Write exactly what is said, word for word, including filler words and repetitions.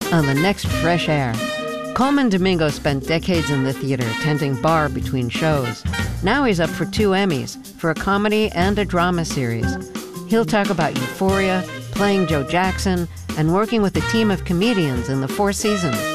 on the next Fresh Air. Coleman Domingo spent decades in the theater, tending bar between shows. Now he's up for two Emmys, for a comedy and a drama series. He'll talk about Euphoria, playing Joe Jackson, and working with a team of comedians in The Four Seasons.